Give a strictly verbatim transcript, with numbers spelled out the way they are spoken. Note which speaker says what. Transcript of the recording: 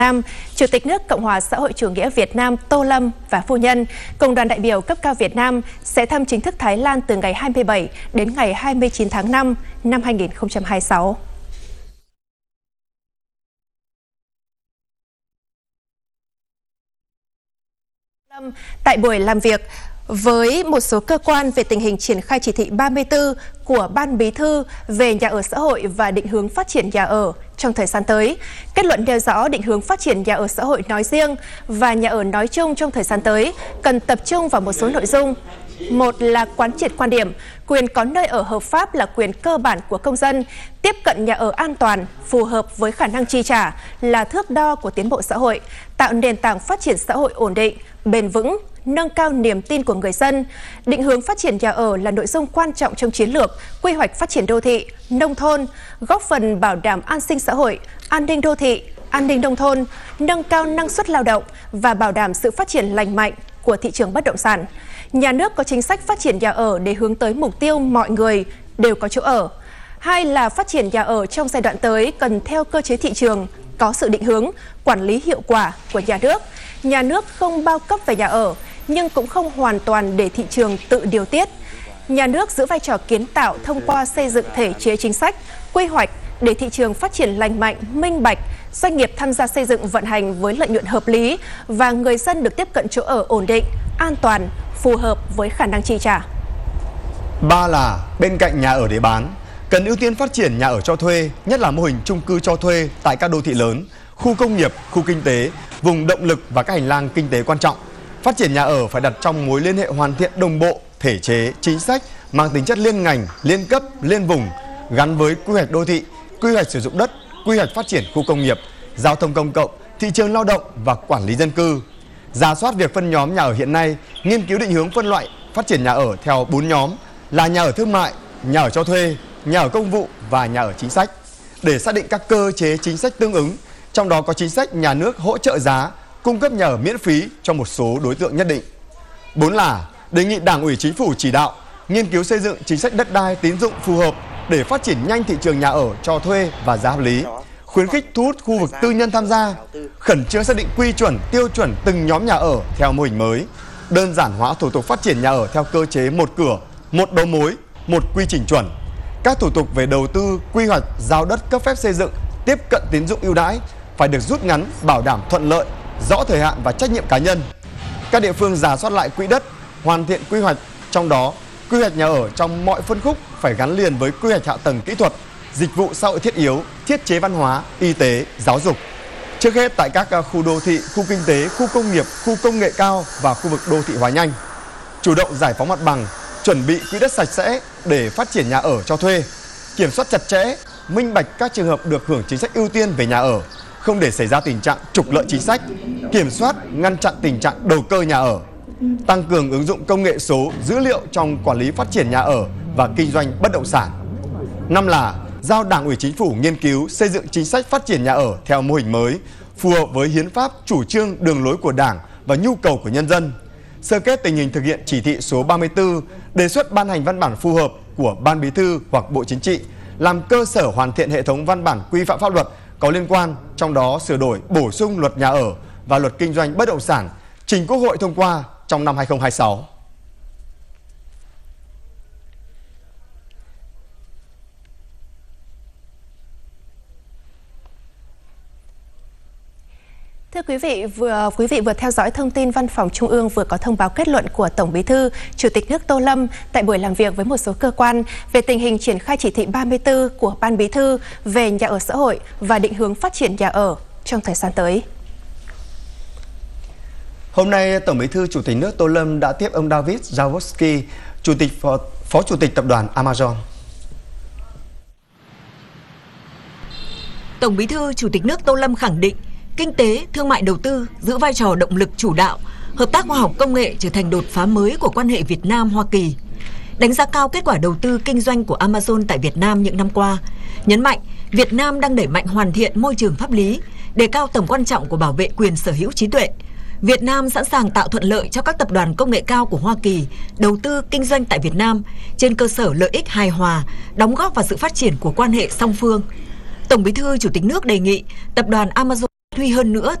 Speaker 1: Nam, Chủ tịch nước Cộng hòa xã hội chủ nghĩa Việt Nam Tô Lâm và phu nhân cùng đoàn đại biểu cấp cao Việt Nam sẽ thăm chính thức Thái Lan từ ngày hai mươi bảy đến ngày hai mươi chín tháng năm năm hai nghìn không trăm hai mươi sáu. Tại buổi làm việc với một số cơ quan về tình hình triển khai chỉ thị ba mươi tư của Ban Bí thư về nhà ở xã hội và định hướng phát triển nhà ở trong thời gian tới, kết luận nêu rõ định hướng phát triển nhà ở xã hội nói riêng và nhà ở nói chung trong thời gian tới cần tập trung vào một số nội dung. Một là quán triệt quan điểm, quyền có nơi ở hợp pháp là quyền cơ bản của công dân, tiếp cận nhà ở an toàn, phù hợp với khả năng chi trả là thước đo của tiến bộ xã hội, tạo nền tảng phát triển xã hội ổn định, bền vững, nâng cao niềm tin của người dân. Định hướng phát triển nhà ở là nội dung quan trọng trong chiến lược, quy hoạch phát triển đô thị, nông thôn, góp phần bảo đảm an sinh xã hội, an ninh đô thị, an ninh nông thôn, nâng cao năng suất lao động và bảo đảm sự phát triển lành mạnh của thị trường bất động sản. Nhà nước có chính sách phát triển nhà ở để hướng tới mục tiêu mọi người đều có chỗ ở. Hai là phát triển nhà ở trong giai đoạn tới cần theo cơ chế thị trường, có sự định hướng, quản lý hiệu quả của nhà nước. Nhà nước không bao cấp về nhà ở, nhưng cũng không hoàn toàn để thị trường tự điều tiết. Nhà nước giữ vai trò kiến tạo thông qua xây dựng thể chế chính sách, quy hoạch để thị trường phát triển lành mạnh, minh bạch, doanh nghiệp tham gia xây dựng vận hành với lợi nhuận hợp lý và người dân được tiếp cận chỗ ở ổn định, an toàn, phù hợp với khả năng chi trả.
Speaker 2: Ba là bên cạnh nhà ở để bán, cần ưu tiên phát triển nhà ở cho thuê, nhất là mô hình chung cư cho thuê tại các đô thị lớn, khu công nghiệp, khu kinh tế, vùng động lực và các hành lang kinh tế quan trọng. Phát triển nhà ở phải đặt trong mối liên hệ hoàn thiện đồng bộ, thể chế, chính sách mang tính chất liên ngành, liên cấp, liên vùng, gắn với quy hoạch đô thị, quy hoạch sử dụng đất, quy hoạch phát triển khu công nghiệp, giao thông công cộng, thị trường lao động và quản lý dân cư. Rà soát việc phân nhóm nhà ở hiện nay, nghiên cứu định hướng phân loại phát triển nhà ở theo bốn nhóm là nhà ở thương mại, nhà ở cho thuê, nhà ở công vụ và nhà ở chính sách để xác định các cơ chế chính sách tương ứng, trong đó có chính sách nhà nước hỗ trợ giá, cung cấp nhà ở miễn phí cho một số đối tượng nhất định. Bốn là đề nghị Đảng ủy Chính phủ chỉ đạo nghiên cứu xây dựng chính sách đất đai tín dụng phù hợp để phát triển nhanh thị trường nhà ở cho thuê và giá hợp lý, khuyến khích thu hút khu vực tư nhân tham gia, khẩn trương xác định quy chuẩn, tiêu chuẩn từng nhóm nhà ở theo mô hình mới, đơn giản hóa thủ tục phát triển nhà ở theo cơ chế một cửa, một đầu mối, một quy trình chuẩn. Các thủ tục về đầu tư, quy hoạch, giao đất, cấp phép xây dựng, tiếp cận tín dụng ưu đãi phải được rút ngắn, bảo đảm thuận lợi, rõ thời hạn và trách nhiệm cá nhân. Các địa phương rà soát lại quỹ đất, hoàn thiện quy hoạch, trong đó quy hoạch nhà ở trong mọi phân khúc phải gắn liền với quy hoạch hạ tầng kỹ thuật, dịch vụ xã hội thiết yếu, thiết chế văn hóa, y tế, giáo dục. Trước hết tại các khu đô thị, khu kinh tế, khu công nghiệp, khu công nghệ cao và khu vực đô thị hóa nhanh. Chủ động giải phóng mặt bằng, chuẩn bị quỹ đất sạch sẽ để phát triển nhà ở cho thuê, kiểm soát chặt chẽ, minh bạch các trường hợp được hưởng chính sách ưu tiên về nhà ở, không để xảy ra tình trạng trục lợi chính sách, kiểm soát, ngăn chặn tình trạng đầu cơ nhà ở, tăng cường ứng dụng công nghệ số, dữ liệu trong quản lý phát triển nhà ở và kinh doanh bất động sản. Năm là giao Đảng ủy Chính phủ nghiên cứu xây dựng chính sách phát triển nhà ở theo mô hình mới, phù hợp với hiến pháp, chủ trương, đường lối của Đảng và nhu cầu của nhân dân. Sơ kết tình hình thực hiện chỉ thị số ba mươi tư, đề xuất ban hành văn bản phù hợp của Ban Bí thư hoặc Bộ Chính trị, làm cơ sở hoàn thiện hệ thống văn bản quy phạm pháp luật có liên quan, trong đó sửa đổi, bổ sung luật nhà ở và luật kinh doanh bất động sản, trình Quốc hội thông qua trong năm hai nghìn không trăm hai mươi sáu.
Speaker 1: Thưa quý vị, vừa quý vị vừa theo dõi thông tin Văn phòng Trung ương vừa có thông báo kết luận của Tổng Bí thư, Chủ tịch nước Tô Lâm tại buổi làm việc với một số cơ quan về tình hình triển khai chỉ thị ba mươi tư của Ban Bí thư về nhà ở xã hội và định hướng phát triển nhà ở trong thời gian tới.
Speaker 2: Hôm nay, Tổng Bí thư Chủ tịch nước Tô Lâm đã tiếp ông David Zawosky, Chủ tịch Phó, Phó Chủ tịch Tập đoàn Amazon.
Speaker 3: Tổng Bí thư Chủ tịch nước Tô Lâm khẳng định kinh tế, thương mại đầu tư giữ vai trò động lực chủ đạo, hợp tác khoa học công nghệ trở thành đột phá mới của quan hệ Việt Nam-Hoa Kỳ. Đánh giá cao kết quả đầu tư kinh doanh của Amazon tại Việt Nam những năm qua, nhấn mạnh Việt Nam đang đẩy mạnh hoàn thiện môi trường pháp lý, đề cao tầm quan trọng của bảo vệ quyền sở hữu trí tuệ. Việt Nam sẵn sàng tạo thuận lợi cho các tập đoàn công nghệ cao của Hoa Kỳ đầu tư kinh doanh tại Việt Nam trên cơ sở lợi ích hài hòa, đóng góp vào sự phát triển của quan hệ song phương. Tổng Bí thư Chủ tịch nước đề nghị tập đoàn Amazon huy hơn nữa